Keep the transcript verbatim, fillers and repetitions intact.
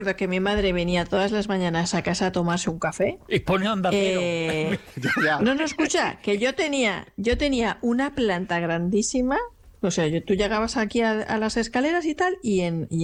que mi madre venía todas las mañanas a casa a tomarse un café. Y pone onda cero. Eh, Ya, ya. no, no, escucha, que yo tenía, yo tenía una planta grandísima. O sea, yo, tú llegabas aquí a, a las escaleras y tal, y en, y